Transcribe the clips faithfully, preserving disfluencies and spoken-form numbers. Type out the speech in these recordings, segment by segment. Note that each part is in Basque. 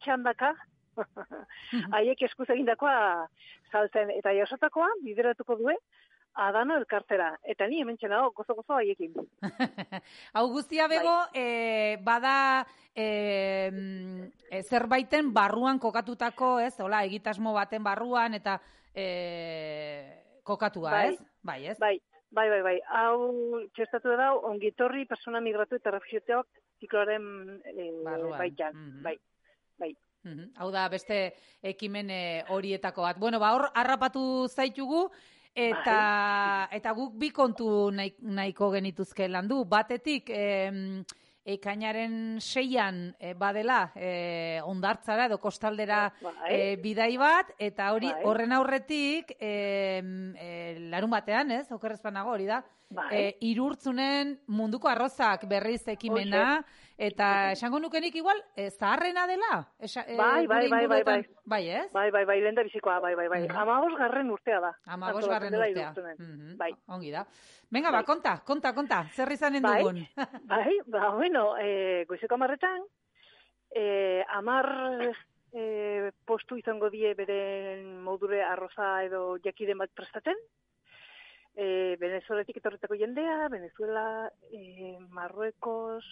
txandaka, haiek eskuz egindakoa saltzen, eta jasotakoa bideratuko due, Adano elkartera, eta ni hemen txenago gozo-gozo haiekin. Hau guztia bego, bai. e, bada e, e, zerbaiten barruan kokatutako, ez? Hola, egitasmo baten barruan, eta e, kokatua, bai. Ez? Bai, ez? Bai, bai, bai, bai. Hau txestatu da, ongitorri, persona migratu eta refugiateak zikloaren e, baitan. Mm-hmm. Bai, bai. Mm-hmm. Hau da, beste ekimen horietako bat. Bueno, ba, hor harrapatu zaitugu, Eta, bai. Eta guk bi kontu nahiko genituzke landu. Batetik, e, ekainaren seian e, badela e, ondartzara edo kostaldera bai. e, bidai bat, eta hori bai. Horren aurretik e, e, larun batean, ez? Okerrezpanago hori da. Bai. E, irurtzunen munduko arrozak berriz ekimena, Oxe. Eta esango nukenik igual, e, zaharrena dela? Esa, e, bai, bai, bai, bai, bai. Bai, ez? Bai, bai, bai, lehen da bizikoa, bai, bai, bai. Mm-hmm. Amabos garren urtea da. Amabos garren urtea. Mm-hmm. Bai. Ongi da. Venga, bai. Ba, konta, konta, konta. Zer izanen bai. dugun? Bai, ba, bueno, e, goizeko amarretan, e, amar e, postu izango die beren modure arroza edo jakiden bat prestaten. E, Venezuelatik etorretako jendea, Venezuela, e, Marruekos,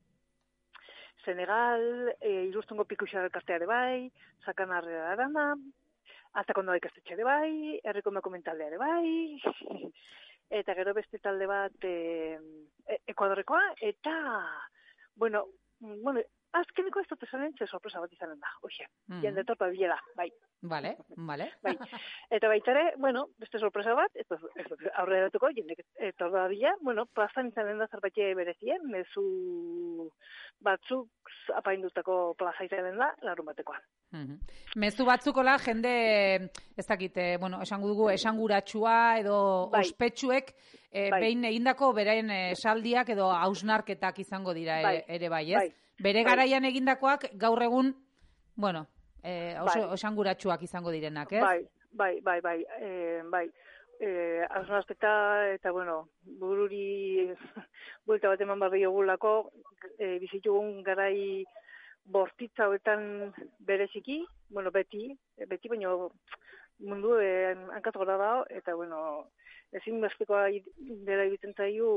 Senegal, e, iruztungo pikuxar elkartea de bai, sakan arrera arana, aztako noa ikastetxe de bai, herriko mekomentaldea de bai, eta gero beste talde bat e, e, Ekuadorrekoa, eta, bueno, bueno, azkeniko ez dut esanen, ze sorpresa bat izanen da, oie, mm-hmm. jende torpa bilela, bai. Vale, vale. Bai. Eta baita ere, bueno, beste sorpresa bat, ez dut aurrera datuko, jendek etorra bila, bueno, plazan izanen da zerbait berezien, mezu batzuk apaindutako plaza izanen da, larun batekoan. Mm-hmm. Mezu batzukola jende, ez dakite, bueno, esango dugu, esanguratsua edo bai. Ospetsuek e, bai. Behin egindako beraien esaldiak edo hausnarketak izango dira bai. Ere bai, ez? Bai. Bere garaian bai. Egindakoak gaur egun, bueno, E, oso bai. Osanguratsuak izango direnak, ez? Bai, bai, bai, bai, e, bai. E, Hausnarketa eta, bueno, bururi buelta bat eman barri ogulako, e, bizitugun garai bortitza hauetan bereziki, bueno, beti, beti baino mundu e, hankatu gara da, eta, bueno, ezin bazpekoa dela egiten zaigu,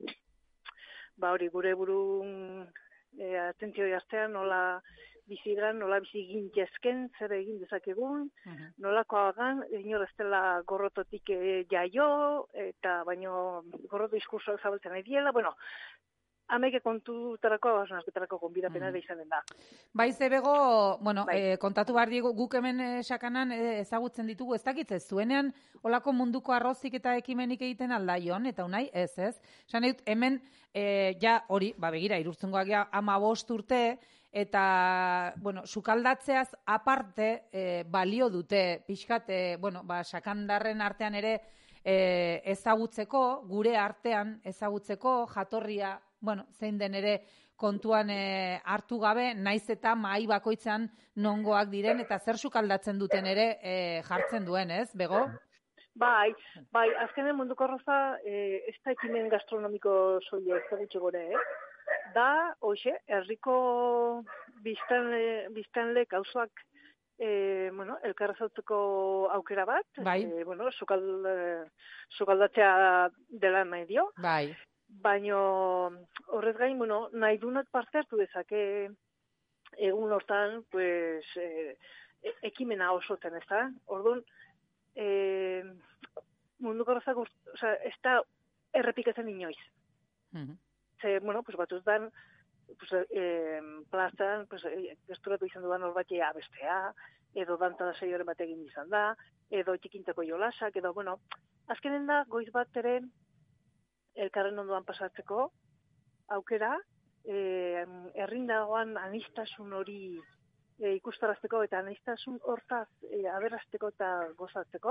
ba hori, gure burun e, atentzio jaztean, nola bizigan, nola bizi gintezken, zer egin dezakegun, uh-huh. nolako hagan, inor ez dela gorrototik e, jaio, eta baino gorroto diskursoak zabaltzen nahi diela, bueno, Hameike kontutarako, hausnarketarako konbidapena da izanen da. Bai, zebego, bueno, bai. eh, kontatu behar digu, guk hemen eh, sakanan eh, ezagutzen ditugu, ez dakitzez, zuenean olako munduko arrozik eta ekimenik egiten aldaion, eta unai, ez, ez. Esan dut, hemen, eh, ja, hori, ba, begira, irurtzungoak ja, ama bost urte, eta, bueno, sukaldatzeaz aparte, eh, balio dute, pixkat, eh, bueno, ba, sakandarren artean ere, eh, ezagutzeko, gure artean ezagutzeko, jatorria, bueno, zein den ere kontuan e, hartu gabe, naiz eta mahai bakoitzan nongoak diren, eta zer sukaldatzen duten ere e, jartzen duen, ez, Bego? Bai, bai, azkenen munduko arroza e, ez da ekimen gastronomiko soia ez da gutxe gore, eh? Da, hoxe, herriko biztanle, biztanle kauzoak e, bueno, elkarrazautzeko aukera bat, bai. e, bueno, sukald, sukaldatzea dela nahi dio. Bai. Baina horrez gain, bueno, nahi dunak parte hartu dezake egun hortan, pues, e, ekimena osoten, ez da? Orduan, e, munduko arrozak, oza, ez da errepikatzen inoiz. Mm-hmm. Ze, bueno, pues, batuz dan, pues, e, plazan, pues, gesturatu izan dudan hor batea abestea, edo danta da seioren bat egin izan da, edo txikintako jolasak, edo, bueno, azkenen da, goiz bat ere, elkarren ondoan pasatzeko aukera, eh, errindagoan anistasun hori eh, ikustarazteko eta anistasun hortaz eh, aberrazteko eta gozatzeko.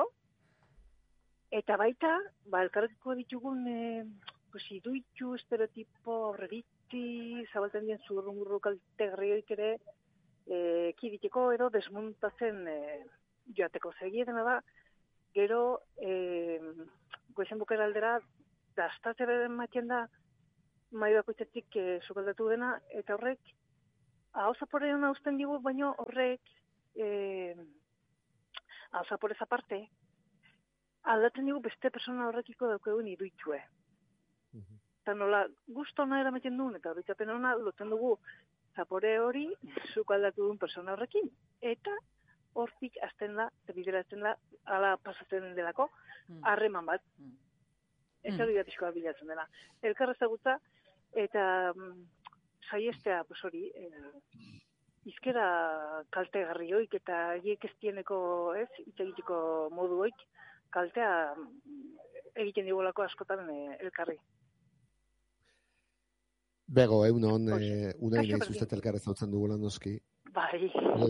Eta baita, ba, elkarreko ditugun eh, pues, iduitu, estereotipo, aurreritzi, zabalten dien zurrumurru kaltegarrioik ere eh, kiditeko edo desmuntatzen eh, joateko zegietena da, gero eh, goizen bukera aldera dastatzeren matien da mai bakoitzetik e, sukaldatu dena, eta horrek hau zapore hona usten digu, baino horrek, eh, hau zaporez aparte, aldatzen digu beste persona horrekiko daukegun iruitue. Eta nola, guztu hona eramaten duen, eta horretapen hona, lotzen dugu zapore hori, zuk aldatu duen persona horrekin. Eta hortik azten da, bideratzen da, ala pasatzen delako, harreman bat. Mm. Eta hori batizkoa bilatzen dela. Elkar ezagutza, eta mm, saiestea, pues hori, eh, izkera kaltegarri hoik, eta hiek ez dieneko, ez, hitz egiteko modu hoik, kaltea egiten digolako askotan eh, elkarri. Bego, egun hon, eh, unai nahi zuzet elkarrez hautzen dugula noski. Bai.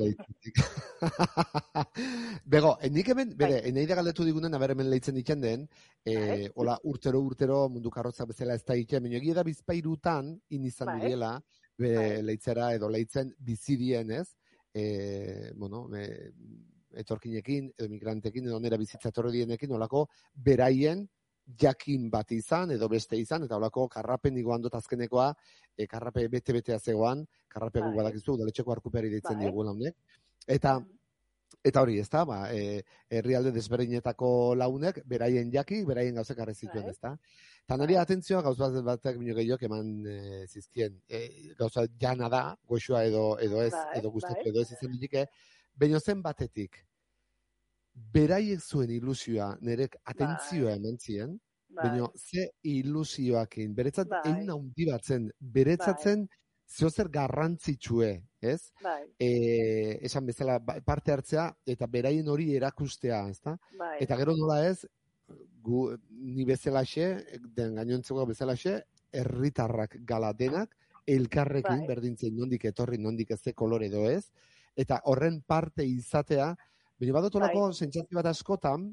Bego, enik hemen, bere, enei da galdetu digunen, aber hemen lehitzen ditzen den, eh, hola, urtero, urtero, mundu karrotzak bezala ez da itzen, baina egia da bizpairutan, inizan bai. Direla, bere bai. Leitzera edo leitzen bizidien, ez? Eh, bueno, eh, etorkinekin, edo migrantekin, edo nera bizitza etorridienekin, holako, beraien, jakin bat izan, edo beste izan, eta holako karrapen nigoan dut azkenekoa, e, karrape bete-betea zegoan, karrape gu badakizu, udaletxeko arkuperi ditzen diogu launek. Eta, eta hori, ez da, ba, e, herrialde desberdinetako launek, beraien jaki, beraien gauzek arre zituen, ez da. Eta nari atentzioa, gauz bat batek bino gehiok eman e, zizkien, e, gauza jana da, goxua edo, edo ez, edo gustatu edo ez izan ditike, baino zen batetik, beraiek zuen ilusioa, nerek atentzioa eman zien, baina ze ilusioakin, beretzat egin handi batzen, beretzatzen zeozer garrantzitsue, ez? E, esan bezala parte hartzea, eta beraien hori erakustea, ez da? Eta gero nola ez, gu, ni bezalaxe, den gainontzeko bezalaxe, herritarrak gala denak, elkarrekin, berdintzen nondik etorri, nondik ez ze kolore edo ez, eta horren parte izatea, baina badotolako sentsazio bat askotan,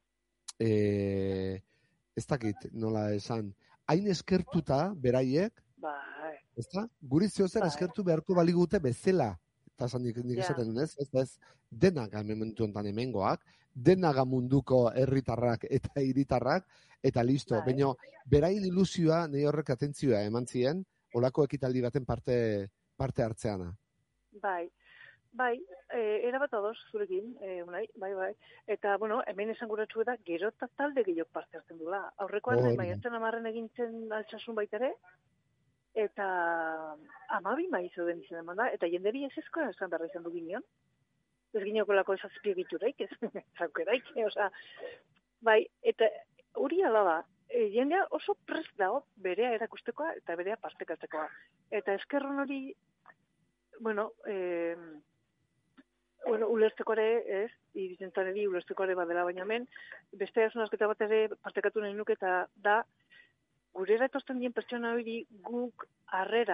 e, ez dakit nola esan, hain eskertuta beraiek, bai. Ez da? Guri zeozer eskertu beharko baligute bezala, eta esan nik, nik esaten duen ez, ez, ez, denaga momentu enten hemengoak, denaga munduko herritarrak eta hiritarrak, eta listo, bai. Baina berain ilusioa, nahi horrek atentzioa eman zien, olako ekitaldi baten parte, parte hartzeana. Bai. Bai, eh, erabat adoz zurekin, eh, unai, bai, bai. Eta, bueno, hemen esan guratxu da, gero eta talde gehiok parte hartzen dula. Aurrekoan, oh, maiatzen amarren egintzen altsasun baitare, eta amabi maizu den izan eman da, eta jenderi ez ezkoa esan berra izan du ginean. Ez gineokolako esazpiegituraik, ez zaukeraik, oza, bai, eta hori ala da, e, jendea oso prest dago berea erakustekoa eta berea partekatzekoa. Eta eskerron hori, bueno, eh, Bueno, ulertzeko ere, ez, irizentan eri ulertzeko ere badela baina hemen, beste azunazketa bat ere partekatu nahi nuke eta da, gurera etosten dien pertsona hori guk harrera,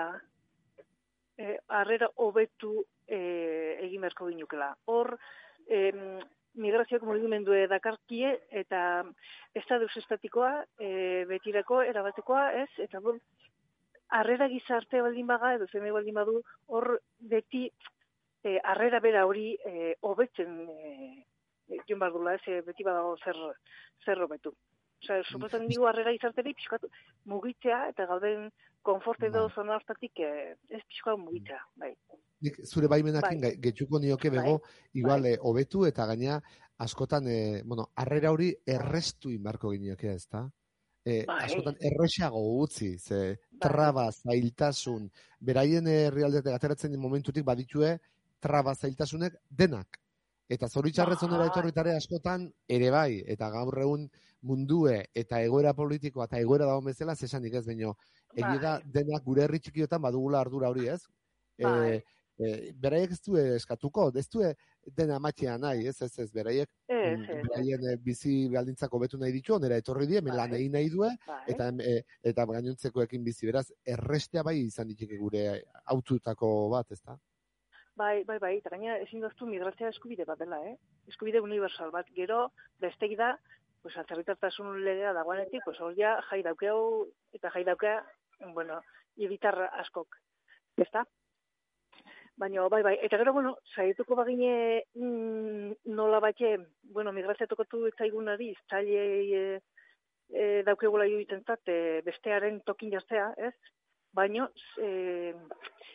eh, harrera hobetu eh, egin beharko ginukela. Hor, eh, migrazioak mugimendue dakarkie eta estaduz estatikoa, eh, betirako, erabatekoa, ez, eta bon, harrera gizarte baldin baga, edo zeme baldin badu, hor beti, Eh, arrera bera hori hobetzen eh, eh, joan behar dula, ez, beti badago zer, zer hobetu. Osea, suposatzen digu arrera izarteri pixkatu mugitzea, eta gauden konfort edo zona hortatik eh, ez pixkoa mugitzea, bai. Nik zure baimenakin bai. Getxuko nioke bego, bai. Igual bai. Hobetu eta gaina askotan, eh, bueno, arrera hori errestu inbarko ginioke, ez da? Eh, bai. Askotan erresago utzi, ze bai. Traba, zailtasun, beraien herrialdeak ateratzen momentutik baditue, traba zailtasunek denak. Eta zoritxarrez onera etorritare askotan ere bai, eta gaur egun mundue eta egoera politikoa eta egoera dago bezala, zesanik ez baino, egia da denak gure herri txikiotan badugula ardura hori ez. E, e, beraiek ez du eskatuko, ez du dena matxea nahi, ez ez ez, beraiek ez, ez, beraien ez. Bizi baldintzako betu nahi ditu, onera etorri die, lan egin nahi due, eta, e, eta gainontzekoekin bizi, beraz, errestea bai izan ditike gure aututako bat, ez da? Bai, bai, bai, eta gaina ezin doztu migrazia eskubide bat dela, eh? Eskubide universal bat. Gero, bestegi da, pues, atzerritartasun legea dagoanetik, pues, hor ja, jai daukeu, eta jai daukea, bueno, ibitar askok, ezta? Baina, bai, bai, eta gero, bueno, saietuko bagine mm, nola batxe, bueno, migrazia tokatu etzaigunari, zailei e, e, daukegula iruditzen zat, e, bestearen tokin jaztea, ez? Baina, e,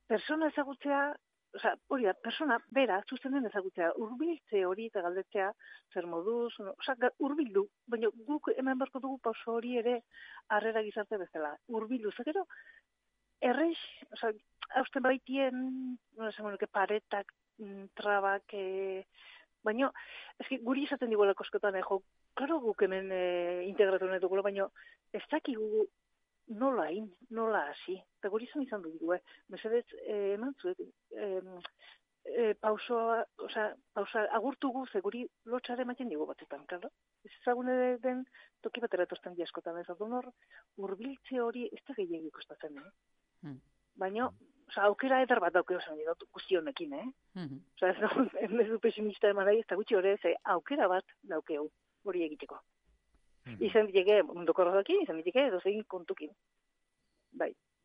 persona ezagutzea, osea, hori da, persona bera, zuzenen ezagutzea, urbiltze hori eta galdetzea, zer moduz, no, osea, urbildu, baina guk hemen barko dugu pauso hori ere harrera gizarte bezala, urbildu, zekero, erreix, osea, hausten baitien, no esango nuke paretak, trabak, e, baina, eski, guri izaten digula koskotan, eh, jo, klaro guk hemen e, integratu nahi dugula, baina ez dakigu nola hain, nola hasi. Eta guri izan izan dugu, eh? Mesedez, eh, eman zuet, eh, eh, pausoa, oza, pausa agurtugu, ze guri lotxare ematen digu batetan, klaro? Ez ezagune den toki batera etortzen diaskotan, ez adun hor, urbiltze hori ez da gehiagik kostatzen, eh? Hmm. Baina, oza, aukera eder bat daukeo zen dut guztionekin, eh? Hmm. Oza, ez, no, ez du pesimista eman nahi, ez da gutxi hori, ze aukera bat daukeo hori egiteko. Mm-hmm. Izan diteke munduko horrekin, izan diteke edozein kontukin. Bai.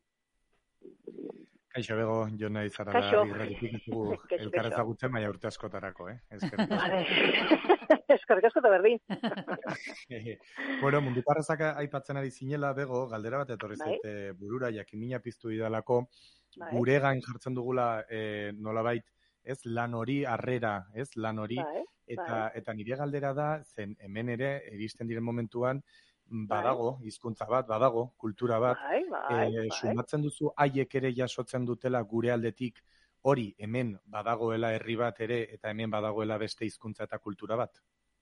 Kaixo, bego, jona izara da irratik dugu elkar ezagutzen, baina urte askotarako, eh? Eskerrik asko. Eskerrik asko eta berdin. Bueno, munduko arrazak aipatzen ari zinela, bego, galdera bat etorri bai? Zaite burura, jakimina piztu idalako, bai? Gure gain jartzen dugula eh, nolabait, ez lan hori, harrera, ez lan hori, bai? Eta, bai. eta nire galdera da, zen hemen ere, iristen diren momentuan, badago, hizkuntza bat, badago, kultura bat, bai, bai, e, bai. sumatzen duzu haiek ere jasotzen dutela gure aldetik, hori hemen badagoela herri bat ere, eta hemen badagoela beste hizkuntza eta kultura bat?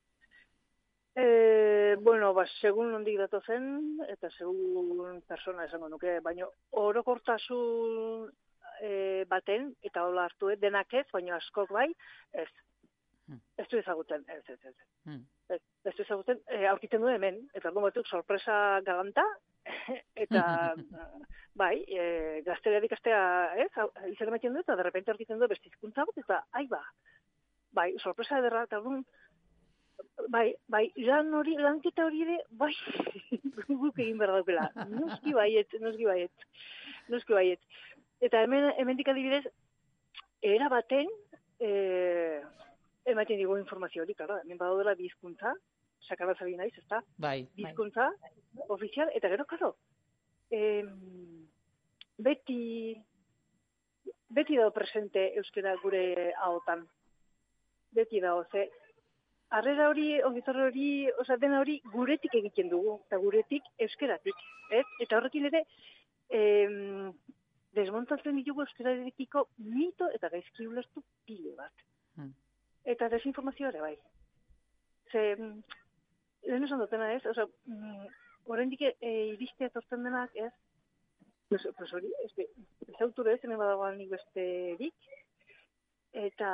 E, bueno, ba, segun nondik datozen, eta segun persona esango nuke, baina orokortasun e, baten, eta hola hartu, denak ez, baina askok bai, ez. Ez du ezagutzen, ez, ez, ez. Hmm. Ez, ez du ezagutzen, e, aurkitzen du hemen, eta orduan batzuk sorpresa galanta, eta bai, e, gazteriarik astea, ez, izan ematen du, eta derrepente aurkitzen du beste hizkuntza bat, eta ai ba, bai, sorpresa ederra, eta orduan, bai, bai, lan hori, lanketa hori ere, bai, guk egin behar daukela, noski baiet, noski baiet, noski baiet. Eta hemen, hemendik adibidez, era baten, e, ematen digu informazio hori, karo, hemen badaudela bizkuntza, sakarazabi naiz, ez da? Bai, bizkuntza, bai. Ofizial, eta gero, karo, eh, beti, beti dago presente euskera gure ahotan. Beti dago, ze, harrera hori, ongitorre hori, oza, dena hori guretik egiten dugu, eta guretik euskeratik, ez? Eta horrekin ere, eh, desmontatzen ditugu euskerarekiko mito eta gaizki ulertu pile bat. Hmm. Eta desinformazioa ere bai. Ze, lehen esan dutena ez, oza, horrendik e, iristea tortzen denak ez, pues, pues hori, ez, ez auture ez, hemen badagoan nik beste dik, eta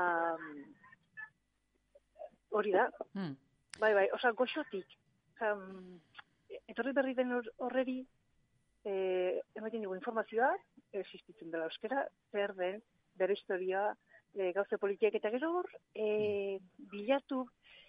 hori da, hmm. bai, bai, oza, goxotik, oza, etorri berri den horreri, e, ematen dugu informazioa, existitzen dela euskera, zer den, bere historia, E, gauze politiak eta gero hor, e, bilatu,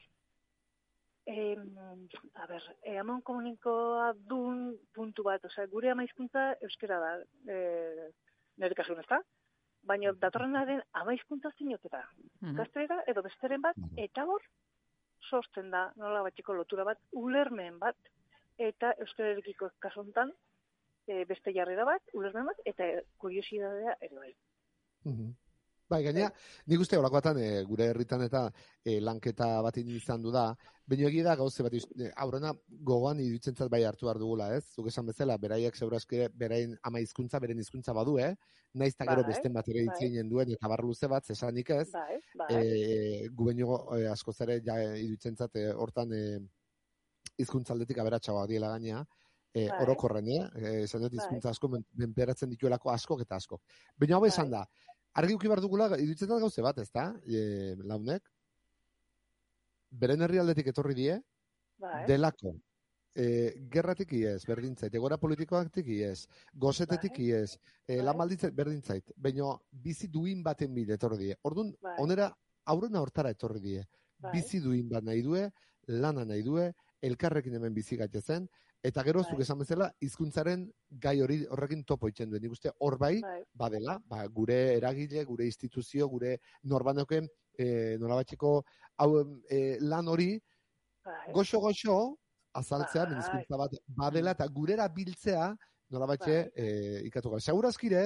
e, a ber, e, amon komunikoa dun puntu bat, osea, gure ama hizkuntza euskera da, e, nire kasun ez da, baina datorrenaren ama hizkuntza zinotera, mm-hmm. gaztelera edo besteren bat, eta hor, sortzen da, nola batxiko lotura bat, ulermen bat, eta euskararekiko kasuntan, e, beste jarrera bat, ulermen bat, eta kuriosidadea ere bai. Mm-hmm. Bai, gaina, nik uste horako batan, e, gure herritan eta e, lanketa bat izan du da, baina egia da gauze bat, e, aurrena gogoan iruditzen bai hartu behar dugula, ez? Zuk esan bezala, beraiek segurazke berain ama hizkuntza, beren hizkuntza badu, eh? Naiz eta gero beste bat ere itzinen duen, eta barru luze bat, zesanik ez, bai, bai. E, gubenio e, askoz ere ja, iruditzen zat, e, hortan e, hizkuntzaldetik aberatxagoak diela gaina, e, bai. Orokorren, eh? Esan dut hizkuntza asko, menperatzen dituelako askok eta askok. Baina hau esan da, argi uki behar dugula, iruditzen da gauze bat, ez da, e, launek? Beren herrialdetik etorri die, bai. Delako, e, gerratik iez, berdintzait, egora politikoatik iez, gozetetik bai. Iez, e, bai. Lan malditzait, berdintzait, baina bizi duin baten bide etorri die. Orduan, bai. Onera, aurrena hortara etorri die. Bai. Bizi duin bat nahi due, lana nahi due, elkarrekin hemen bizi gaitezen, eta gero, zuk esan bezala, hizkuntzaren gai hori horrekin topo itzen duen. Nik uste hor bai, badela, ba, gure eragile, gure instituzio, gure norbanoken e, nolabatxeko hau e, lan hori, goxo-goxo, azaltzea, bai. Hizkuntza bat badela, eta gurera biltzea, nolabatxe, e, ikatu gara. Segurazkire,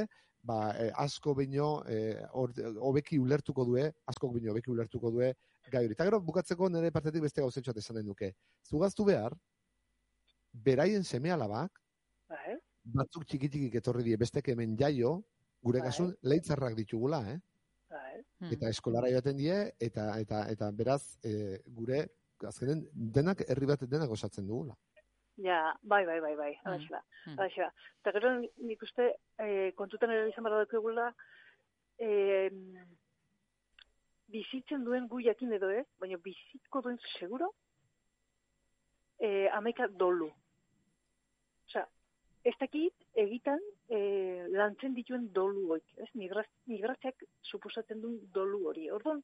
ba, eh, asko baino eh, hobeki ulertuko due, asko baino hobeki ulertuko due gai hori. Eta gero, bukatzeko nire partetik beste gauzetxo bat esan nahi nuke. Zugaztu behar, beraien seme alabak, bai. batzuk txiki-txikik etorri die, bestek hemen jaio, gure bai. kasun, leitzarrak ditugula, eh? Bai. Eta eskolara joaten die, eta eta eta beraz, e, gure, azkenen, denak, herri bat denak osatzen dugula. Ja, bai, bai, bai, bai, alaxe da, alaxe da. Eta gero nik uste, eh, kontutan ere izan barra dukegula, eh, bizitzen duen gu jakin edo ez, baina bizitko duen seguro, eh, amaika dolu. Osea, ez dakit egitan eh, lantzen dituen dolu hoik, ez? Migraz, migratzeak suposatzen duen dolu hori. Orduan,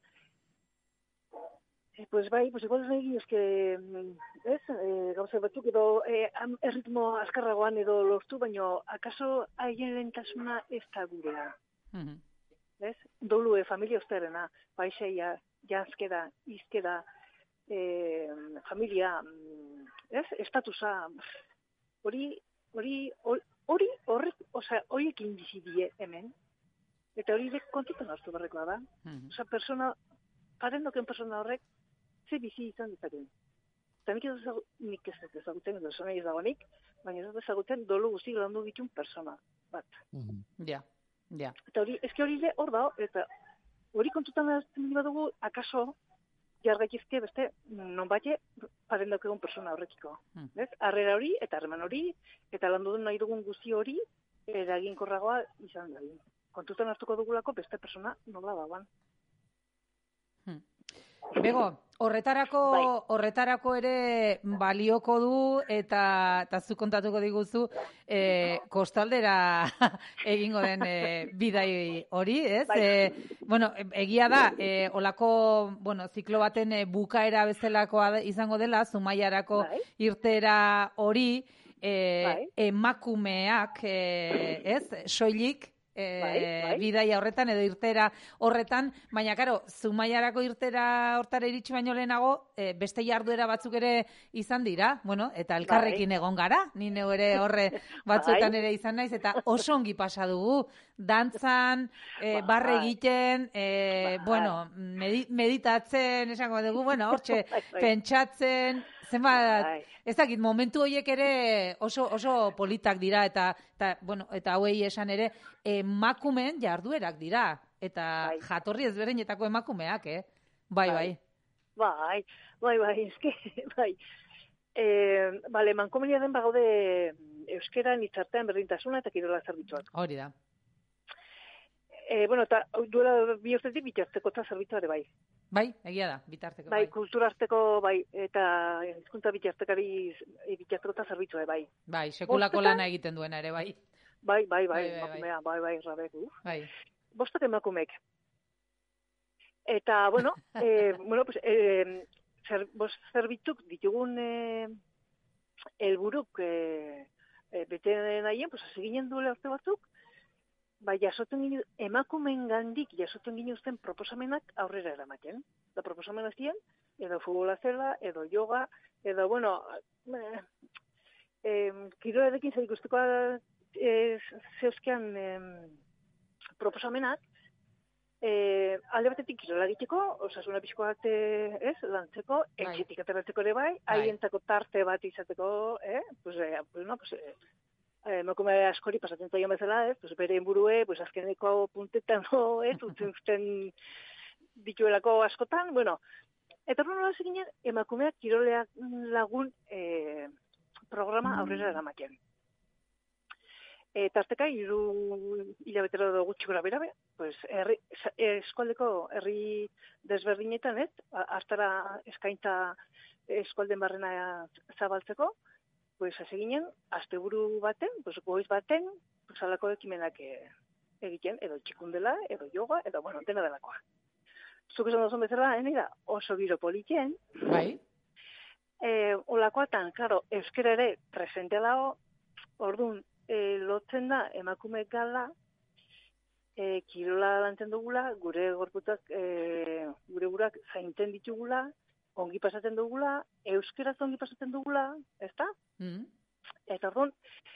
Eh, pues bai, pues igual nahi eske, ez, eh, gauza batzuk edo eh, erritmo azkarragoan edo lortu, baino akaso haien lehentasuna ez da gurea. Mhm. Ez? Dolu e familia osterena, paisaia, janzkeda, izkeda, eh, familia, ez? Estatusa, hori, hori, hori, horrek, osea, horiekin bizi die hemen, eta hori kontutan hartu barrekoa da. Mhm. Osea, persona, parendoken persona horrek, ze bizi izan dezaten. Eta nik ez ezagut, nik ez dut ezagutzen, edo zona ez dagoenik, baina ez dut ezagutzen dolu guzti landu ditun persona bat. Ja, ja. Eta hori, ezke hori le hor da, eta hori kontutan hartzen badugu, akaso, jargaitizke beste, non bate, parendok egon persona horrekiko. Hmm. Ez? Harrera hori, eta harreman hori, eta landu nahi dugun guzti hori, eraginkorragoa izan da. Kontutan hartuko dugulako beste persona nola dagoan. Hmm. Bego, horretarako bai. horretarako ere balioko du eta eta zu kontatuko diguzu eh, kostaldera egingo den eh, bidai hori, ez? Bai. Eh, bueno, egia da, eh, olako, bueno, ziklo baten eh, bukaera bezalakoa izango dela, Zumaiarako bai. irtera hori eh, bai. emakumeak, eh, ez? Soilik E, bai, bai. bidaia horretan edo irtera horretan, baina karo, Zumaiarako irtera hortara iritsi baino lehenago, e, beste jarduera batzuk ere izan dira, bueno, eta elkarrekin bai. egon gara, ni neu ere horre batzuetan ere izan naiz, eta oso ongi pasa dugu, dantzan, e, bai. barre egiten, e, bai. bueno, medi, meditatzen, esango dugu, bueno, hortxe, bai, bai. pentsatzen, zenbat, bai. ez dakit, momentu horiek ere oso, oso politak dira, eta, eta, bueno, eta hauei esan ere, emakumeen jarduerak dira, eta bai. jatorri ezberdinetako emakumeak, eh? Bai, bai. Bai, bai, bai, eske, bai. Eh, bale, mankomunia den bagaude euskeran hitzartean berdintasuna eta kirola zerbitzuak. Hori da. Eh, bueno, eta duela bi urtetik bitartekotza zerbitzua ere bai. Bai, egia da, bitarteko bai. Bai, kulturarteko bai, eta hizkuntza bitartekari bitartekotza zerbitzua bai. Bai, sekulako Bostetan, lana egiten duena ere bai. Bai, bai, bai, Bai, bai, emakumea, bai, bai, rabek, uf. Bai. Bostak emakumek. Eta, bueno, eh, bueno, pues, eh, zer, bost zerbitzuk ditugun eh, elburuk eh, eh, bete nahien, pues, hasi ginen duela urte batzuk, bai, jasoten ginen, emakumen gandik jasoten ginen uzten proposamenak aurrera eramaten. Da proposamen azien, edo futbola zela, edo yoga, edo, bueno, eh, eh, kiroarekin zer ikusteko eh, zeuzkean eh, proposamenak, eh, alde batetik kirola egiteko, osasuna pixko bat, eh, ez, lantzeko, Bai. etxetik ateratzeko ere bai, haientzako tarte bat izateko, eh, pues, eh, pues, no, pues, eh, emakume askori pasatzen zaion bezala, ez, pues, bere inburue, pues, azkeneko puntetan, no, ez, utzen dituelako askotan, bueno, eta hori nola zeginen, emakumeak kiroleak lagun eh, programa aurrera eramaten. E, tarteka, hiru hilabetero edo gutxi gora bera, pues, herri, eskualdeko herri desberdinetan, ez, hartara eskaintza eskualden barrena zabaltzeko, pues, hasi ginen, asteburu baten, pues, goiz baten, pues, alako ekimenak e, egiten, edo txikundela, edo yoga, edo, bueno, dena delakoa. Zuk esan dozun bezala, heni da, oso giro politien. Bai. E, olakoatan, klaro, euskera ere presente dago, orduan, e, lotzen da, emakume gala, e, kirola lantzen dugula, gure gorputak, e, gure burak zainten ditugula, ongi pasatzen dugula, euskeraz ongi pasatzen dugula, ezta? Mm. Eta orduan,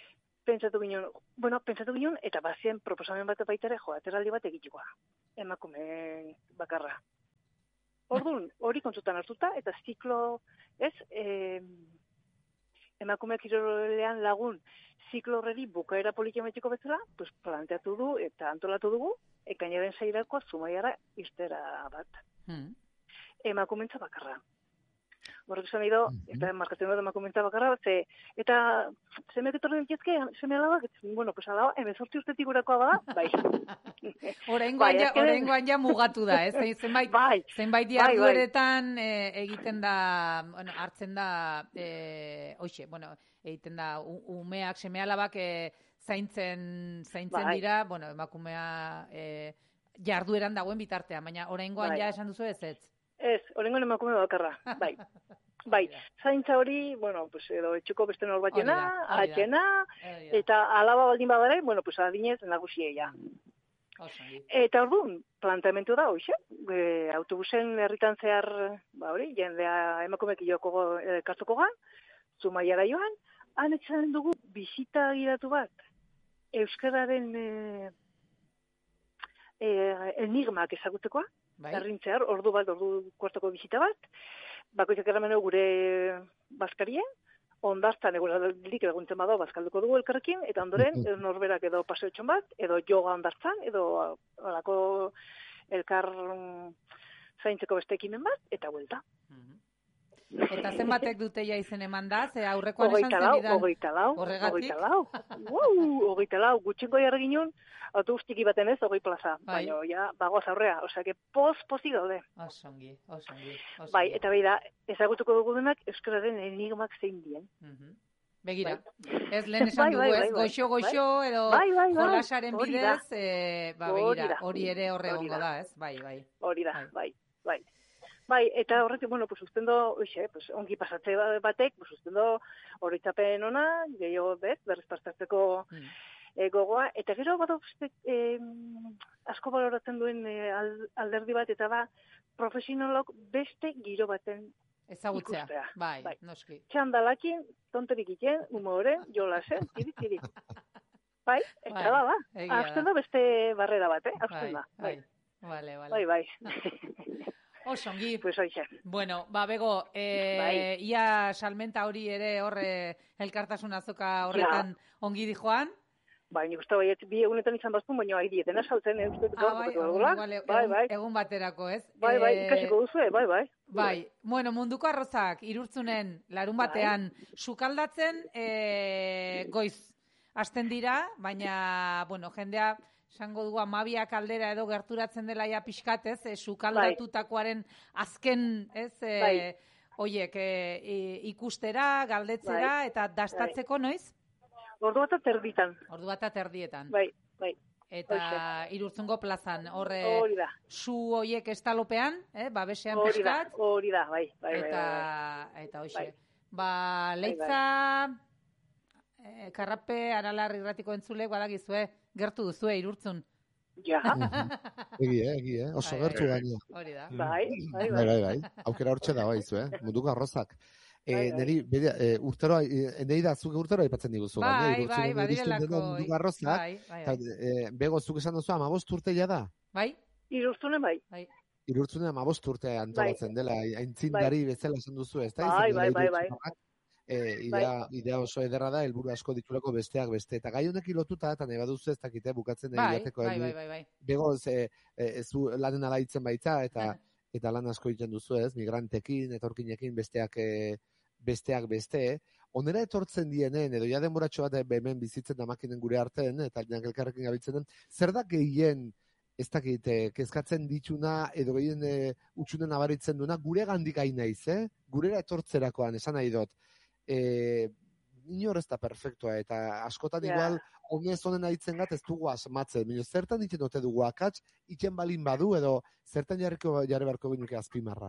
pentsatu ginen, bueno, pentsatu ginen, eta bazien proposamen bat baitere, jo, ateraldi bat egitikoa, emakume bakarra. Orduan, hori kontzutan hartuta, eta ziklo, ez, eh, emakume kirolean lagun ziklo horreri bukaera politikometiko bezala, pues planteatu du eta antolatu dugu, ekainaren seirako Zumaiara iztera bat. Hmm. Emakumentza bakarra. Horrek esan ido, eta markatzen dut emakumentza bakarra, ze, eta semeak etorri ditezke, seme alabak, bueno, pues alaba, emezortzi urtetik gurakoa bada, bai. Oraingoan ja, oraingoan ja mugatu da, ez? Zenbait, bai, zenbait jardueretan bai, bai. E, egiten da, bueno, hartzen da, e, oixe, bueno, egiten da, umeak, seme alabak e, zaintzen, zaintzen bai. Dira, bueno, emakumea e, jardueran dagoen bitartean, baina oraingoan bai. Ja esan duzu ez ez? Ez, oraingoan emakume bakarra, bai. Bai, zaintza hori, bueno, pues edo etxuko beste norbatena, atxena, eta alaba baldin badare, bueno, pues adinez nagusia ja. Eta orduan, planteamentu da, hoxe, e, autobusen herritan zehar, ba hori, jendea emakumek joko e, kartuko gan, Zumaiara joan, han etxaren dugu bisita giratu bat, euskararen e, e, enigmak ezagutekoa, bai. Errintzear, ordu bat, ordu kuartoko bisita bat, bakoitzak erramenu gure bazkarie, ondartzan egunadik eguntzen bado bazkalduko dugu elkarrekin, eta ondoren norberak edo paseotxon bat, edo yoga ondartzan, edo alako elkar zaintzeko beste ekimen bat, eta buelta. Eta zenbatek dute ja izen eman da, ze aurrekoan esan zenidan hogeita lau, horregatik? Hogeita lau, wow, hogeita lau, gutxenko jarra ginen, autobus txiki baten ez, hogei plaza, bai. Baina ja, bagoaz aurrea, osea, que poz-pozik daude. Osongi, osongi, osongi. Bai, eta bai da, ezagutuko dugu denak, euskararen enigmak zein dien. Uh-huh. Begira, bai. Ez lehen esan dugu, bai, bai, ez, goxo-goxo, bai. Edo bai, bai, bai. Jolasaren bidez, eh, ba, begira, hori ere horre hongo da, ez? Bai, bai. Hori da, bai, bai. Bai, eta horretik, bueno, pues ustendo, oixe, pues ongi pasatze batek, pues ustendo horitzapen ona, gehiago bez, berriz pastatzeko mm. e, gogoa, eta gero bada e, asko baloratzen duen e, alderdi bat, eta ba, profesionalok beste giro baten ezagutzea, ikustea. Bai, bai, noski. Txandalakin, tonterik iten, humore, jolasen, tiri, tiri. Bai, eta bai, ba, ba, azten da beste barrera bat, eh, azten da. Bai, bai, vale, vale. Bai, bai. Osongi. Pues oixe. Bueno, ba, bego, eh, bai. Ia salmenta hori ere horre elkartasun azoka horretan ja. Ongi di joan? Bai, nik uste baiet, bi egunetan izan bazpun, baina hai dietena saltzen, eh, uste ah, bai, bai, bai, bai. Egun baterako, ez? Bai, bai, ikasiko duzu, bai, bai. Bai, bueno, munduko arrozak, irurtzunen, larun batean, bai. Sukaldatzen, eh, goiz, hasten dira, baina, bueno, jendea, esango dugu amabiak aldera edo gerturatzen dela ja pixkat, ez? E, sukaldatutakoaren azken, ez? E, bai. Oiek, e, ikustera, galdetzera, bai. Eta dastatzeko, bai. Noiz? Ordu bat aterditan. Ordu bat aterdietan. Bai, bai. Eta Oixe. Irurtzungo plazan, horre, hori da. Su oiek estalopean, eh? Babesean hori pixkat. Da, hori da, bai. bai, eta, bai, bai. Eta, oixe. Bai. Ba, leitza... Bai, bai. Eh, karrape, aralar irratiko entzulek, badakizue, gertu duzue, irurtzun. Ja. Egi, eh, egi, eh, oso bai, gertu gaina. Hori da. Bai, bai, bai. bai, bai. Aukera hortxe da, baizu, eh, munduko arrozak. Eh, bai, bai. Neri, bide, eh, urtero, eh, nahi da, zuke urtero aipatzen diguzu. Bai, gaine, bai, badirelako. Munduko arrozak, bai, bai, bai. Ta, eh, bego, zuk esan duzu, amabost urte ja da? Bai. Irurtzunen, bai. Bai. Irurtzunen amabost urte antolatzen bai. Dela, aintzindari bai. Bezala esan duzu, ez da? Bai, bai, bai, bai. E, idea, bai. Idea oso ederra da, helburu asko dituleko besteak beste. Eta gai honekin lotuta, eta nahi baduzu ez dakite bukatzen bai, egiteko. Bai, bai, bai, bai. Bego, ze, ez du lanen alaitzen baita, eta eta lan asko egiten duzu ez, migrantekin, etorkinekin besteak besteak beste. Onera etortzen dienen, edo ja denboratxo bat hemen bizitzen damakinen gure artean, eta elkarrekin gabiltzen den, zer da gehien ez dakite, kezkatzen dituna, edo gehien e, utxunen abaritzen duena, gure gandik hain naiz, eh? Gurera etortzerakoan, esan nahi dut. E, inor ez da perfektua, eta askotan yeah. Igual, honez honen aitzen gat ez dugu asmatzen. Mino, zertan ditzen ote dugu akats, iken balin badu, edo zertan jarriko jarri barko genuke azpimarra?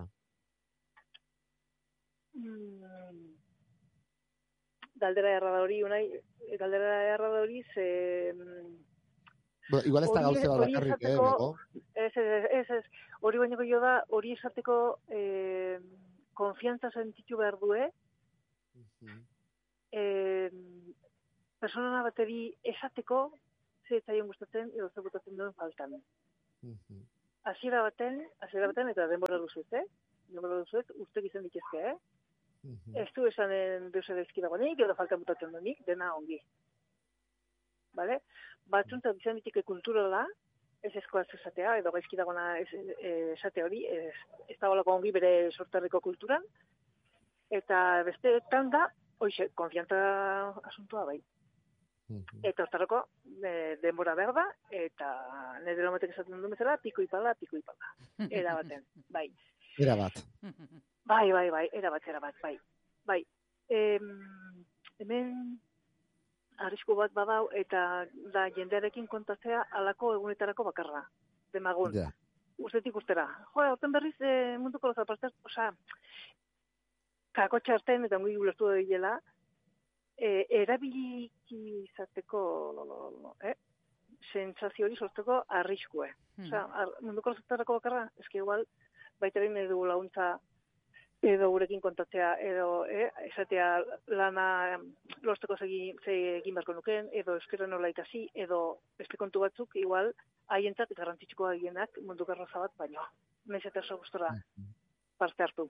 Mm. Galdera erra da hori, unai, galdera erra da hori, ze... Bueno, igual ez da gauze bat bakarrik, eh, bego? Ez, ez, ez, ez, hori bainako jo da, hori esateko eh, konfiantza sentitu behar du, eh? Uh-huh. Eh, persona bateri esateko ze zaion gustatzen edo ze gustatzen duen faltan. Hasiera baten, hasiera baten eta denbora duzu, eh? Denbora duzu, ustek izan ditezke, eh? Ez du esanen deus edezki dagoenik, edo falta mutatzen duenik, dena ongi. Bale? Batzuntzat izan ditike kulturala, ez eskoaz esatea, edo gaizki dagoena esate hori, ez, ez dagoelako ongi bere sorterriko kulturan, eta besteetan da, hoxe, konfiantza asuntua bai. Eta hortarako e, denbora behar da, eta nire lomatek esaten duen bezala, piko ipala, piko ipala. Era baten, bai. Era bat. Bai, bai, bai, era bat, era bat, bai. Bai, em, hemen arrisku bat badau, eta da jendearekin kontatzea alako egunetarako bakarra. Demagun. Ja. Ustetik ustera. Jo, horten berriz e, munduko lozapaztaz, oza, kako txarten, eta ongi ulertu da bilela, E, erabiliki izateko eh? sentsazio hori sortzeko arriskue. Mm. Osa, ar, munduko lozatarako bakarra, eski igual, baita behin edo laguntza edo gurekin kontatzea, edo eh, esatea lana lortzeko ze egin beharko nuken, edo euskera nola ikasi, edo beste kontu batzuk, igual, haientzat garrantzitsuko gehienak munduko arroza bat, baino. Naiz eta oso gustora parte hartu.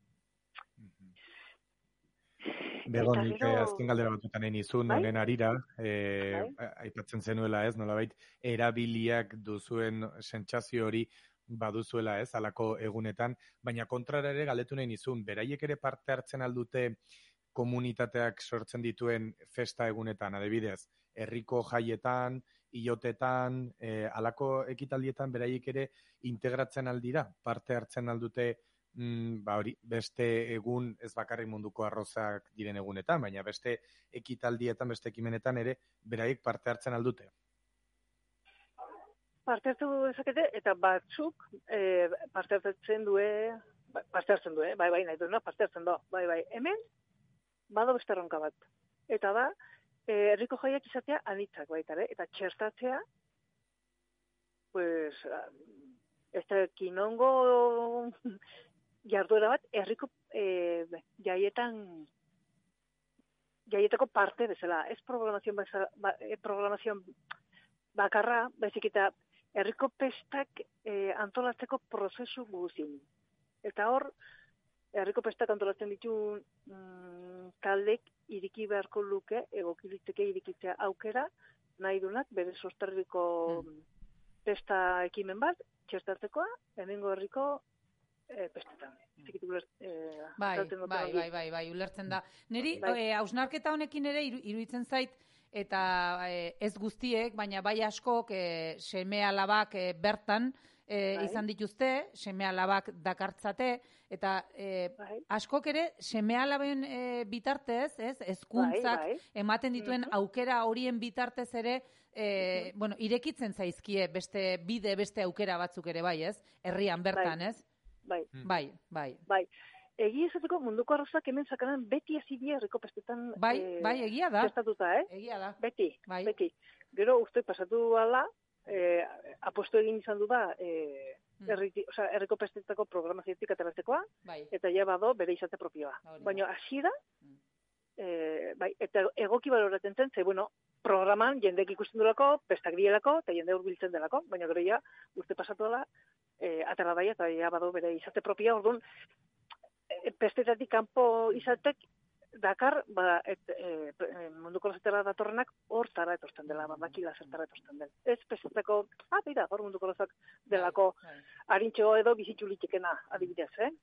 Bego, nik azken galdera batutan egin izun, bai? Honen arira, e, bai? Aipatzen zenuela ez, nolabait, erabiliak duzuen sentsazio hori baduzuela ez, alako egunetan, baina kontrara ere galdetu nahi izun, beraiek ere parte hartzen aldute komunitateak sortzen dituen festa egunetan, adibidez, herriko jaietan, hilotetan, e, alako ekitaldietan beraiek ere integratzen aldira, parte hartzen aldute Mm, ba hori, beste egun ez bakarrik munduko arrozak diren egunetan, baina beste ekitaldietan, beste ekimenetan ere beraiek parte hartzen aldute. Parte hartu dezakete, eta batzuk e, parte hartzen due, parte hartzen due, bai, bai, nahi duena, parte hartzen do, bai, bai, hemen, bado beste erronka bat. Eta da, e, herriko jaiak izatea anitzak baita, eta txertatzea, pues, ez da kinongo jarduera bat, herriko e, jaietan jaietako parte bezala. Ez programazio, bezala, ba, programazio bakarra, baizik eta herriko pestak e, antolatzeko prozesu guzin. Eta hor, herriko pestak antolatzen ditu mm, taldek iriki beharko luke, egokilitzeke irikitzea aukera, nahi dunak, bere sorterriko mm. pesta ekimen bat, txertatzekoa, hemengo herriko E, pestetan. E, bai, bai, bai, bai, bai, ulertzen da. Neri, bai. Hausnarketa honekin ere iruditzen zait, eta e, ez guztiek, baina bai askok e, seme alabak e, bertan e, bai. izan dituzte, seme alabak dakartzate, eta e, bai. askok ere seme alaben e, bitartez, ez, hezkuntzak bai, bai. ematen dituen mm-hmm. aukera horien bitartez ere, e, mm-hmm. bueno, irekitzen zaizkie beste bide, beste aukera batzuk ere bai, ez? Herrian bertan, bai. ez? Bai. Bai, bai. Bai. Egi esateko munduko arrozak hemen zakaran beti azidea herriko pestetan bai, e, bai, egia da. Testatuta, eh? Egia da. Beti, bai. beti. Gero uste pasatu ala, eh, aposto egin izan du da, eh, mm. herri, oza, herriko pestetako programazioetik ateratzeko, bai. Eta ja bado bere izate propioa. Baina hasi da, mm. eh, bai, eta egoki baloratzen zen, ze, bueno, programan jendek ikusten dulako, pestak dielako, eta jende hurbiltzen delako, baina gero ja, uste pasatu ala, E, atera daia, eta ja badu bere izate propia, orduan, e, pestetatik kanpo izatek, dakar, ba, et, e, munduko lozatera datorrenak, hortara etortzen dela, bakila zertara etortzen dela. Ez pestetako, ah, beira, hor munduko lozak delako, harintxo edo bizitxu litekena, adibidez, eh?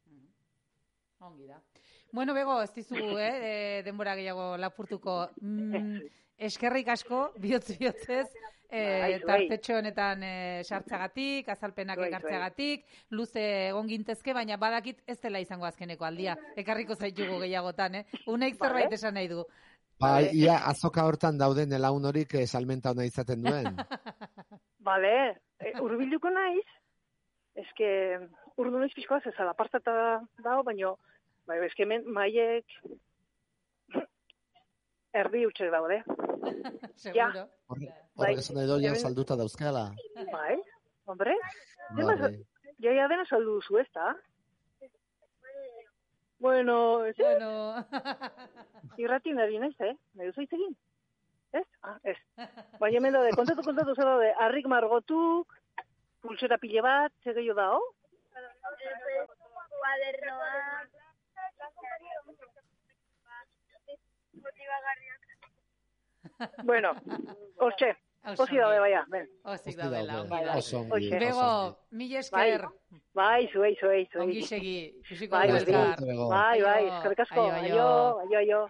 Ongi da. Bueno, Bego, ez dizugu, eh, de, denbora gehiago lapurtuko. Mm, eskerrik asko, bihotz-bihotzez, E, tartetxo honetan e, sartzagatik, azalpenak ekartzeagatik, luze egon gintezke, baina badakit ez dela izango azkeneko aldia. Ekarriko zaitugu gehiagotan, eh? Uneik zerbait esan nahi du. Ba, ia azoka hortan dauden elaun horik salmenta hona izaten duen. Bale, e, urbilduko naiz, eske urdu naiz pixkoaz ez alapartata dago, baina bai, eske hemen maiek erdi utxek daude. Seguro. Horrek esan edo ja salduta dauzkala. Bai, hombre. Jaia dena saldu duzu, ez da? Bueno, bueno. Irratin ari naiz, eh? Nahi duzu egin? Ez? Ah, ez. Baina hemen daude, kontatu, kontatu zer daude, harrik margotuk, pulsera pile bat, zer gehiago da, ho? Kuadernoak, motibagarriak. Bueno, hortxe, osi daude, baina, ben. Osik daude, la, ongi da. Oso ongi. Bego, mil esker. Bai, zuei, zuei, zuei. Ongi segi, ikusiko Bai, dugu elkar. bai, bai, eskerrik asko, aio, aio, aio.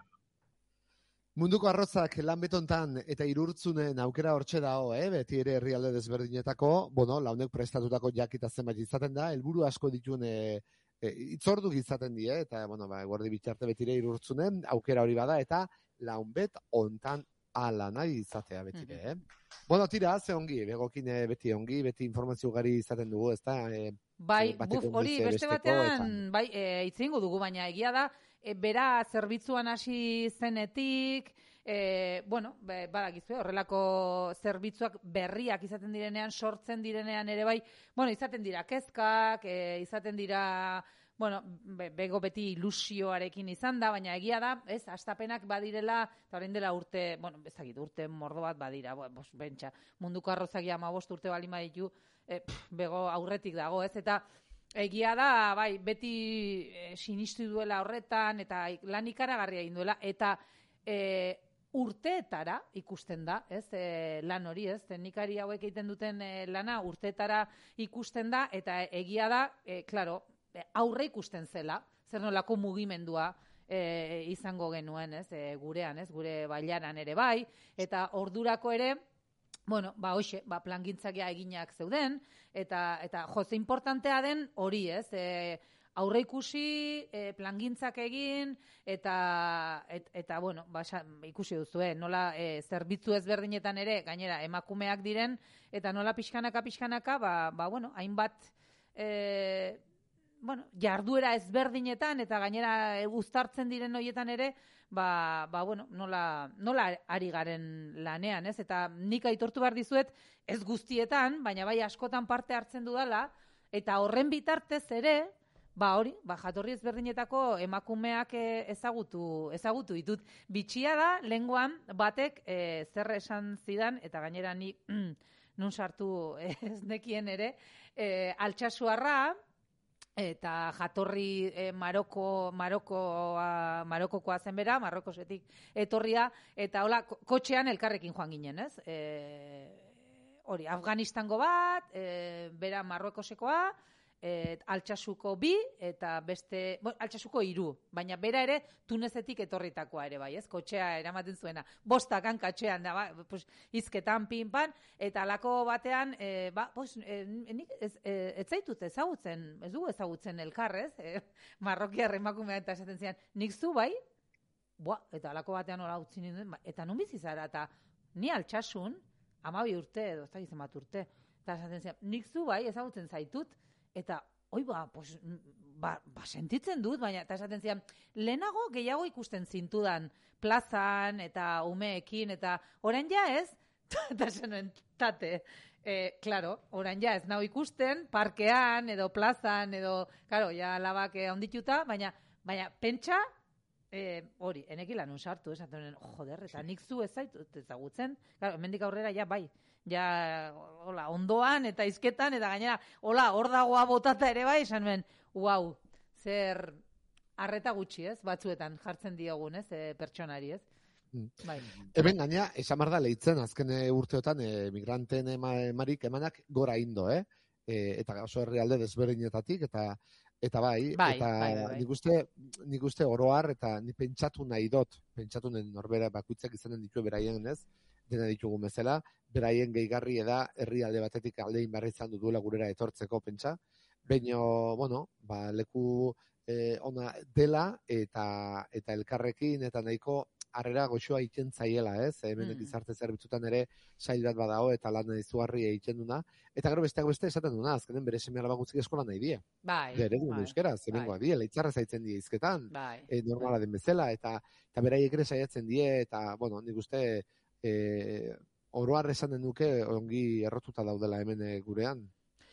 Munduko arrotzak lan betontan eta irurtzunen aukera hortxe dago, eh? Beti ere herrialde desberdinetako, bueno, launek prestatutako jakita zenbait izaten da, helburu asko dituen e, e, itzorduk izaten die, eta, bueno, ba, guardi bitxarte betire irurtzunen, aukera hori bada, eta launbet ontan ala nahi izatea betire, eh? Bueno, tira, ze ongi, begokin beti ongi, beti informazio gari izaten dugu, ez da? E, bai, buf, hori beste batean, eta... bai, e, itzingo dugu, baina egia da, E, bera zerbitzuan hasi zenetik, e, bueno, be, badakizue, horrelako zerbitzuak berriak izaten direnean, sortzen direnean ere bai, bueno, izaten dira kezkak, e, izaten dira, bueno, be, bego beti ilusioarekin izan da, baina egia da, ez, hastapenak badirela, eta orain dela urte, bueno, bezakit, urte mordo bat badira, bos, bentsa, munduko arrozakia ama bost urte bali maditu, e, pff, bego aurretik dago, ez, eta egia da, bai, beti e, sinistu duela horretan, eta lan ikaragarria egin duela, eta e, urteetara ikusten da, ez, e, lan hori, ez, teknikari hauek egiten duten e, lana urteetara ikusten da, eta egia da, e, klaro, e, aurre ikusten zela, zer nolako mugimendua e, izango genuen, ez, e, gurean, ez, gure bailaran ere bai, eta ordurako ere, bueno, ba, hoxe, ba, plangintzakia eginak zeuden, eta, eta joze importantea den hori, ez, e, aurre ikusi, e, plangintzak egin, eta, et, eta bueno, ba, ikusi duzu, eh, nola e, zerbitzu ezberdinetan ere, gainera, emakumeak diren, eta nola pixkanaka, pixkanaka, ba, ba bueno, hainbat, e, bueno, jarduera ezberdinetan, eta gainera e, uztartzen diren horietan ere, Ba, ba, bueno, nola, nola ari garen lanean, ez? Eta nik aitortu behar dizuet, ez guztietan, baina bai askotan parte hartzen dudala, eta horren bitartez ere, ba hori, ba jatorri ezberdinetako emakumeak ezagutu, ezagutu ditut. Bitxia da, lenguan batek e, zer esan zidan, eta gainera ni nun sartu ez nekien ere, e, altxasuarra, eta jatorri eh, Maroko, Marokoa, Marokokoa zen bera, Marrokosetik etorria, eta hola, kotxean elkarrekin joan ginen, ez? E, hori, Afganistango bat, e, bera Marrokosekoa, e, Altxasuko bi, eta beste, bo, Altxasuko hiru, baina bera ere Tunezetik etorritakoa ere bai, ez? Kotxea eramaten zuena, bostak hankatxean, da, ba, pues, izketan, pinpan, eta alako batean, e, ba, pues, e, nik ez, e, ez zaitut ezagutzen, ez dugu ezagutzen elkarrez, e, Marrokiar emakumea eta esaten zian, nik zu bai, boa, eta alako batean hola utzi ninduen, ba, eta nun bizi zara, eta ni Altxasun, hamabi urte edo, ez da gizan bat urte, eta esaten zian, nik zu bai ezagutzen zaitut, eta, oi ba, pues, ba, ba, sentitzen dut, baina, eta esaten zian, lehenago gehiago ikusten zintudan plazan, eta umeekin, eta orain ja ez, eta zenuen, tate, e, klaro, orain ja ez nau ikusten, parkean, edo plazan, edo, klaro, ja labak ondituta, baina, baina, pentsa, e, hori, enekila nun sartu, esaten, joder, eta nik zu ez zaitut ezagutzen, klaro, hemendik aurrera ja bai, ja, hola, ondoan eta izketan, eta gainera, hola, hor dagoa botata ere bai, esan nuen, wow, zer arreta gutxi, ez, batzuetan jartzen diogun, ez, e, pertsonari, ez. Mm. Bai. Hemen gaina, esan behar da lehitzen, azken urteotan, e, migranten emarik emanak gora indo, eh? E, eta oso herrialde desberdinetatik, eta eta bai, bai eta bai, bai, bai. nik uste, nik uste oroar, eta ni pentsatu nahi dot, pentsatu nahi norbera bakuitzak izanen ditu beraien, ez? Dena ditugu bezala, beraien gehigarri eda herrialde batetik aldein barri izan duela gurera etortzeko pentsa, baina, bueno, ba, leku eh, ona dela eta eta elkarrekin eta nahiko harrera goxoa egiten zaiela, ez? Hemen mm. gizarte zerbitzutan ere sail bat badago eta lan izugarri egiten duna, eta gero besteak beste esaten duna, azkenen bere seme-alaba gutxik eskola nahi die. Bai. Bere egun euskera, zemengoa die, leitzarra zaitzen die hizketan, bai. E, normala den bezala, eta eta beraiek ere saiatzen die, eta, bueno, nik uste e, oroar esan den duke ongi errotuta daudela hemen gurean.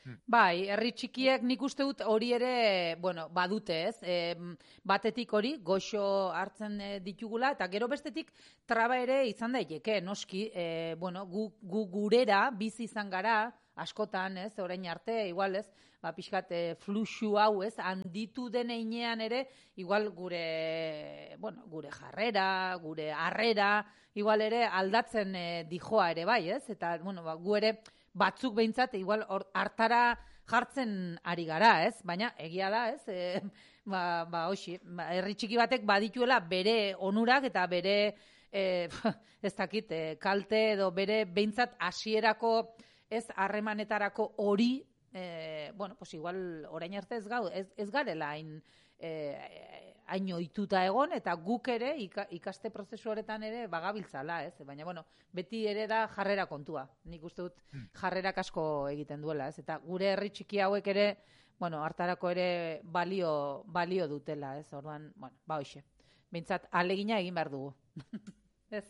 Bai, herri txikiek nik uste dut hori ere, bueno, badute, ez? E, batetik hori, goxo hartzen ditugula, eta gero bestetik traba ere izan daiteke, noski, e, bueno, gu, gu gurera bizi izan gara, askotan, ez, orain arte, igual, ez, ba, pixkat, e, fluxu hau, ez, handitu den einean ere, igual gure, bueno, gure jarrera, gure harrera, igual ere aldatzen e, dijoa ere, bai, ez? Eta, bueno, ba, gu ere, batzuk behintzat, igual hartara jartzen ari gara, ez? Baina, egia da, ez? E, ba, ba, hoxi, ba, herri txiki batek badituela bere onurak eta bere, e, ez dakit, e, kalte edo bere behintzat hasierako, ez, harremanetarako hori, e, bueno, pues igual orain arte ez, gau, ez, ez garela hain, e, hain ohituta egon, eta guk ere ikaste prozesu horretan ere bagabiltzala, ez? Baina, bueno, beti ere da jarrera kontua. Nik uste dut jarrerak asko egiten duela, ez? Eta gure herri txiki hauek ere, bueno, hartarako ere balio, balio dutela, ez? Orduan, bueno, ba hoxe. Behintzat, alegina egin behar dugu. Ez?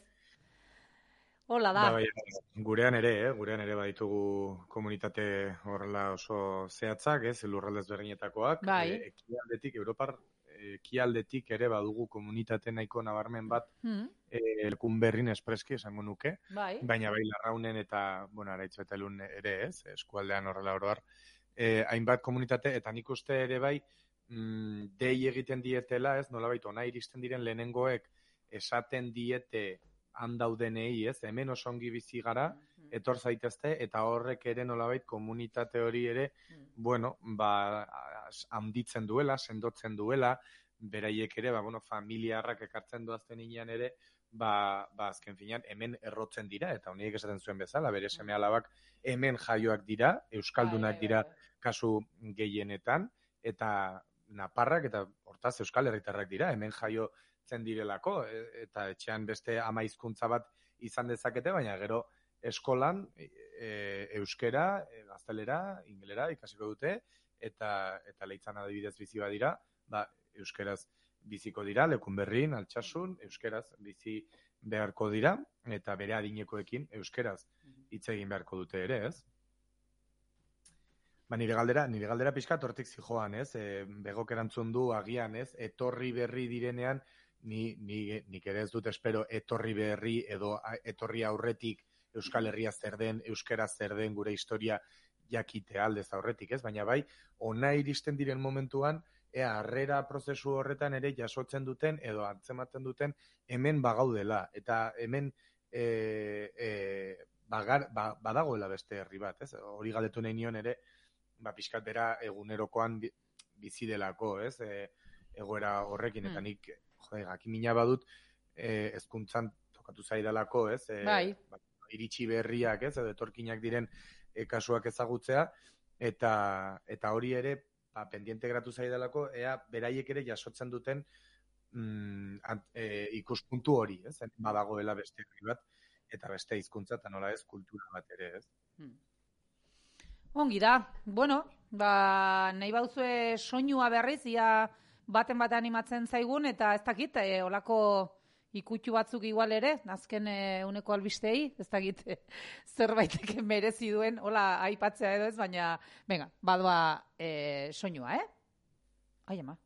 Hola da. Ba, bai, gurean ere, eh? gurean ere baditugu komunitate horrela oso zehatzak, ez? Lurraldez berdinetakoak. Bai. E, ekialdetik, Europar ekialdetik ere badugu komunitate nahiko nabarmen bat hmm. e, Elkunberrin espreski esango nuke, bai. Baina bai Larraunen eta, bueno, Araitz Betelun ere ez, eskualdean horrela oroar, e, hainbat komunitate, eta nik uste ere bai, mm, dei egiten dietela, ez, nolabait ona iristen diren lehenengoek esaten diete handaudenei, ez, hemen osongi bizi gara, hmm. etor zaitezte, eta horrek ere nolabait komunitate hori ere, hmm. bueno, ba, handitzen duela, sendotzen duela, beraiek ere, ba, bueno, familiarrak ekartzen doazten inean ere, ba, ba, azken finean, hemen errotzen dira, eta honiek esaten zuen bezala, bere seme alabak hemen jaioak dira, euskaldunak dira kasu gehienetan, eta naparrak, eta hortaz euskal herritarrak dira, hemen jaiotzen direlako, eta etxean beste ama hizkuntza bat izan dezakete, baina gero eskolan e, euskera, e, gaztelera, ingelera ikasiko dute, eta eta leitzan adibidez bizi badira, ba euskeraz biziko dira, Lekunberrin, Altsasun, euskeraz bizi beharko dira eta bere adinekoekin euskeraz hitz egin beharko dute ere, ez? Ba nire galdera, nire galdera pixkat hortik zijoan, ez? E, begok erantzun du agian, ez? Etorri berri direnean ni ni nik ere ez dut espero etorri berri edo etorri aurretik Euskal Herria zer den, euskera zer den, gure historia jakite aldez aurretik, ez? Baina bai, ona iristen diren momentuan, ea harrera prozesu horretan ere jasotzen duten edo antzematen duten hemen bagaudela. Eta hemen e, e, bagar, ba, badagoela beste herri bat, ez? Hori galdetu nahi nion ere, ba, pixkat bera egunerokoan bizi delako, ez? E, egoera horrekin, eta nik, jode, jakimina badut, e, hezkuntzan tokatu zaidalako, ez? E, bai. Ba, iritsi berriak, ez? Edo etorkinak diren E, kasuak ezagutzea, eta eta hori ere, ba, pendiente gratu zaidalako, ea beraiek ere jasotzen duten mm, ant, e, ikuspuntu hori, ez? Badagoela beste herri bat, eta beste hizkuntza eta nola ez, kultura bat ere, ez? Hmm. Ongi da, bueno, ba, nahi bauzue soinua berriz, ia baten bat animatzen zaigun, eta ez dakit, e, olako ikutxu batzuk igual ere, azken e, uneko albistei, ez dakit zerbaitek merezi duen, hola aipatzea edo ez, baina, venga, badoa e, soinua, eh? Ai, ama.